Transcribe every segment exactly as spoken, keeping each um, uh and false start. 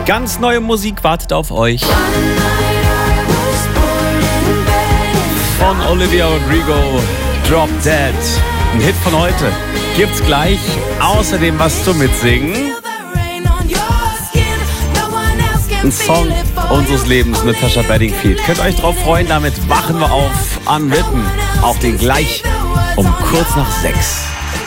Ganz neue Musik wartet auf euch. Von Olivia Rodrigo, Drop Dead. Ein Hit von heute. Gibt's gleich. Außerdem was zum Mitsingen. Ein Song unseres Lebens mit Natasha Bedingfield. Könnt euch drauf freuen, damit wachen wir auf an Rippen. Auf den gleich um kurz nach sechs.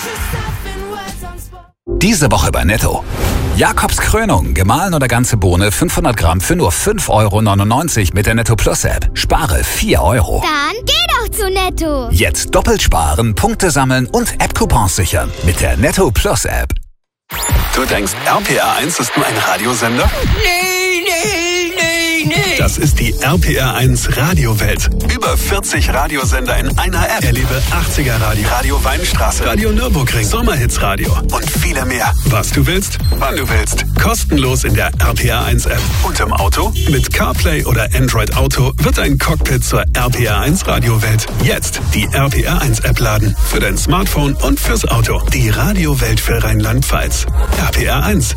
Diese Woche bei Netto. Jakobs Krönung, gemahlen oder ganze Bohne, fünfhundert Gramm für nur fünf Euro neunundneunzig mit der Netto Plus App. Spare vier Euro. Dann geh doch zu Netto. Jetzt doppelt sparen, Punkte sammeln und App-Coupons sichern mit der Netto Plus App. Du denkst, R P R eins ist nur ein Radiosender? Nee, nee, nee, nee. Das ist die R P R eins Radiowelt. Über vierzig Radiosender in einer App. Erlebe achtziger Radio, Radio Weinstraße, Radio Nürburgring, Sommerhitsradio und viele mehr. Was du willst, wann du willst. Kostenlos in der R P R eins App. Und im Auto? Mit CarPlay oder Android Auto wird ein Cockpit zur R P R eins Radiowelt. Jetzt die R P R eins App laden. Für dein Smartphone und fürs Auto. Die Radiowelt für Rheinland-Pfalz. R P R eins.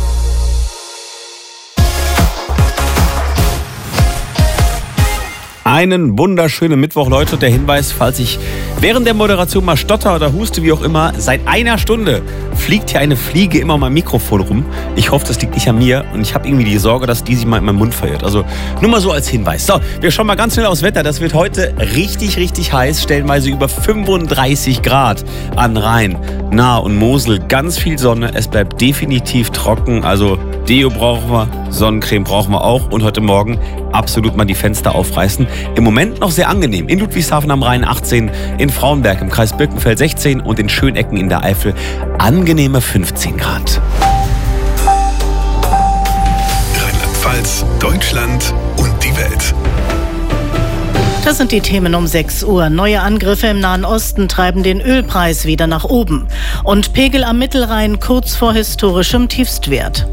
Einen wunderschönen Mittwoch, Leute. Der Hinweis, falls ich während der Moderation mal stotter oder huste, wie auch immer, seit einer Stunde fliegt hier eine Fliege immer mal am Mikrofon rum. Ich hoffe, das liegt nicht an mir und ich habe irgendwie die Sorge, dass die sich mal in meinem Mund verirrt. Also nur mal so als Hinweis. So, wir schauen mal ganz schnell aufs Wetter. Das wird heute richtig, richtig heiß. Stellenweise über fünfunddreißig Grad an Rhein, Nahe und Mosel. Ganz viel Sonne. Es bleibt definitiv trocken. Also Deo brauchen wir, Sonnencreme brauchen wir auch. Und heute Morgen absolut mal die Fenster aufreißen. Im Moment noch sehr angenehm. In Ludwigshafen am Rhein achtzehn, in Frauenberg im Kreis Birkenfeld sechzehn und in Schönecken in der Eifel angenehme fünfzehn Grad. Rheinland-Pfalz, Deutschland und die Welt. Das sind die Themen um sechs Uhr. Neue Angriffe im Nahen Osten treiben den Ölpreis wieder nach oben. Und Pegel am Mittelrhein kurz vor historischem Tiefstwert.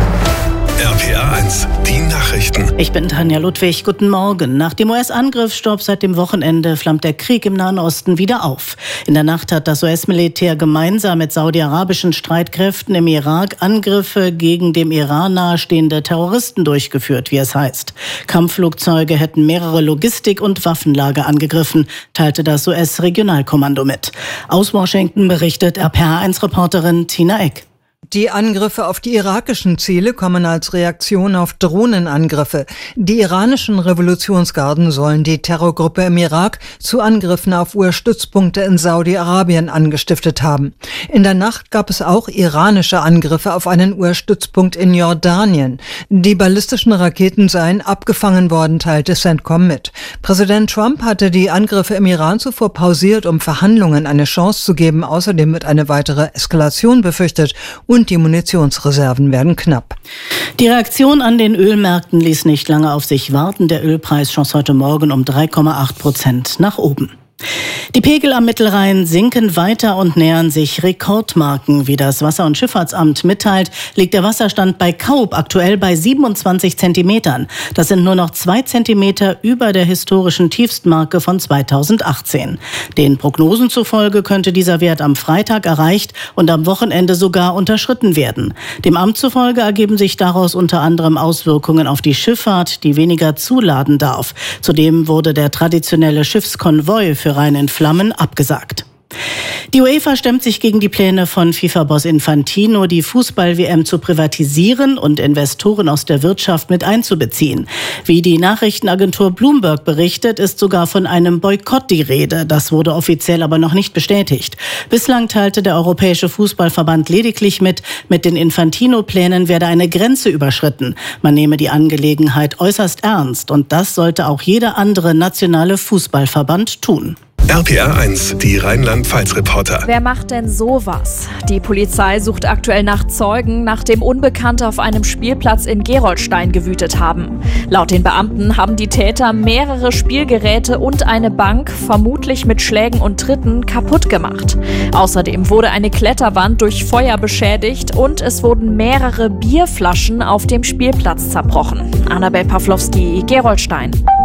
R P R eins, die Nachrichten. Ich bin Tanja Ludwig, guten Morgen. Nach dem U S-Angriffsstopp seit dem Wochenende flammt der Krieg im Nahen Osten wieder auf. In der Nacht hat das U S-Militär gemeinsam mit saudi-arabischen Streitkräften im Irak Angriffe gegen dem Iran nahestehende Terroristen durchgeführt, wie es heißt. Kampfflugzeuge hätten mehrere Logistik- und Waffenlager angegriffen, teilte das U S-Regionalkommando mit. Aus Washington berichtet R P R eins-Reporterin Tina Eck. Die Angriffe auf die irakischen Ziele kommen als Reaktion auf Drohnenangriffe. Die iranischen Revolutionsgarden sollen die Terrorgruppe im Irak zu Angriffen auf U S-Stützpunkte in Saudi-Arabien angestiftet haben. In der Nacht gab es auch iranische Angriffe auf einen U S-Stützpunkt in Jordanien. Die ballistischen Raketen seien abgefangen worden, teilte CENTCOM mit. Präsident Trump hatte die Angriffe im Iran zuvor pausiert, um Verhandlungen eine Chance zu geben. Außerdem wird eine weitere Eskalation befürchtet und die Munitionsreserven werden knapp. Die Reaktion an den Ölmärkten ließ nicht lange auf sich warten. Der Ölpreis schoss heute Morgen um drei Komma acht Prozent nach oben. Die Pegel am Mittelrhein sinken weiter und nähern sich Rekordmarken. Wie das Wasser- und Schifffahrtsamt mitteilt, liegt der Wasserstand bei Kaub aktuell bei siebenundzwanzig Zentimetern. Das sind nur noch zwei Zentimeter über der historischen Tiefstmarke von zweitausendachtzehn. Den Prognosen zufolge könnte dieser Wert am Freitag erreicht und am Wochenende sogar unterschritten werden. Dem Amt zufolge ergeben sich daraus unter anderem Auswirkungen auf die Schifffahrt, die weniger zuladen darf. Zudem wurde der traditionelle Schiffskonvoi für Rhein in Flammen abgesagt. Die UEFA stemmt sich gegen die Pläne von FIFA-Boss Infantino, die Fußball-W M zu privatisieren und Investoren aus der Wirtschaft mit einzubeziehen. Wie die Nachrichtenagentur Bloomberg berichtet, ist sogar von einem Boykott die Rede. Das wurde offiziell aber noch nicht bestätigt. Bislang teilte der Europäische Fußballverband lediglich mit, mit den Infantino-Plänen werde eine Grenze überschritten. Man nehme die Angelegenheit äußerst ernst und das sollte auch jeder andere nationale Fußballverband tun. R P R eins, die Rheinland-Pfalz-Reporter. Wer macht denn sowas? Die Polizei sucht aktuell nach Zeugen, nachdem Unbekannte auf einem Spielplatz in Gerolstein gewütet haben. Laut den Beamten haben die Täter mehrere Spielgeräte und eine Bank, vermutlich mit Schlägen und Tritten, kaputt gemacht. Außerdem wurde eine Kletterwand durch Feuer beschädigt und es wurden mehrere Bierflaschen auf dem Spielplatz zerbrochen. Annabel Pawlowski, Gerolstein.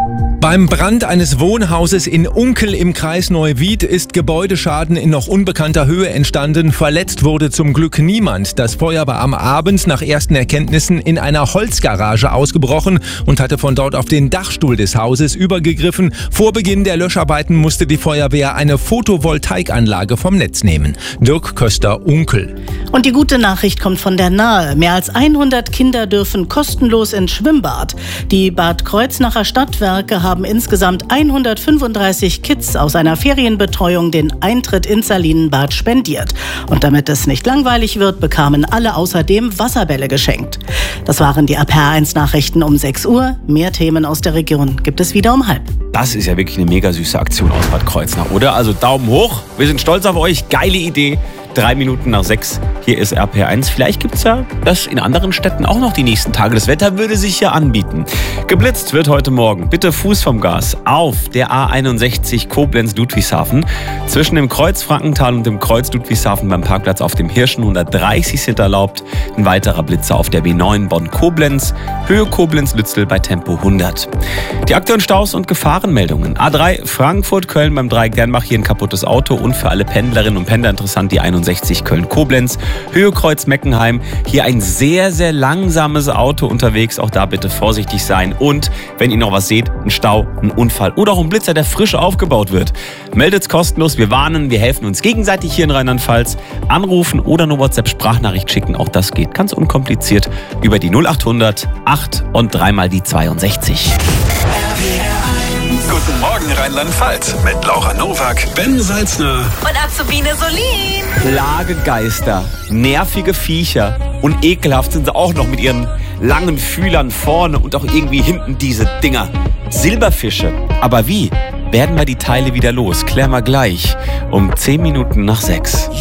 Beim Brand eines Wohnhauses in Unkel im Kreis Neuwied ist Gebäudeschaden in noch unbekannter Höhe entstanden. Verletzt wurde zum Glück niemand. Das Feuer war am Abend nach ersten Erkenntnissen in einer Holzgarage ausgebrochen und hatte von dort auf den Dachstuhl des Hauses übergegriffen. Vor Beginn der Löscharbeiten musste die Feuerwehr eine Photovoltaikanlage vom Netz nehmen. Dirk Köster, Unkel. Und die gute Nachricht kommt von der Nahe. Mehr als hundert Kinder dürfen kostenlos ins Schwimmbad. Die Bad Kreuznacher Stadtwerke haben haben insgesamt hundertfünfunddreißig Kids aus einer Ferienbetreuung den Eintritt ins Salinenbad spendiert. Und damit es nicht langweilig wird, bekamen alle außerdem Wasserbälle geschenkt. Das waren die A P R eins Nachrichten um sechs Uhr. Mehr Themen aus der Region gibt es wieder um halb. Das ist ja wirklich eine mega süße Aktion aus Bad Kreuznach, oder? Also Daumen hoch, wir sind stolz auf euch, geile Idee. Drei Minuten nach sechs, hier ist R P R eins. Vielleicht gibt es ja das in anderen Städten auch noch die nächsten Tage. Das Wetter würde sich ja anbieten. Geblitzt wird heute Morgen. Bitte Fuß vom Gas auf der A einundsechzig Koblenz-Ludwigshafen. Zwischen dem Kreuz Frankenthal und dem Kreuz Ludwigshafen beim Parkplatz auf dem Hirschen hundertdreißig sind erlaubt. Ein weiterer Blitzer auf der B neun Bonn-Koblenz. Höhe Koblenz-Lützel bei Tempo hundert. Die aktuellen Staus und Gefahrenmeldungen. A drei Frankfurt-Köln beim Dreieck Dernbach, hier ein kaputtes Auto. Und für alle Pendlerinnen und Pendler interessant die einundsechzig Köln-Koblenz, Höhe Kreuz-Meckenheim. Hier ein sehr, sehr langsames Auto unterwegs. Auch da bitte vorsichtig sein. Und wenn ihr noch was seht, ein Stau, ein Unfall oder auch ein Blitzer, der frisch aufgebaut wird, meldet's kostenlos. Wir warnen, wir helfen uns gegenseitig hier in Rheinland-Pfalz. Anrufen oder eine WhatsApp-Sprachnachricht schicken. Auch das geht ganz unkompliziert über die null achthundert acht und dreimal die zweiundsechzig. Guten Morgen Rheinland-Pfalz mit Laura Nowak, Ben Salzner Und Azubine Solin. Plagegeister, nervige Viecher und ekelhaft sind sie auch noch mit ihren langen Fühlern vorne und auch irgendwie hinten diese Dinger. Silberfische. Aber wie? Werden wir die Teile wieder los? Klären wir gleich um zehn Minuten nach sechs.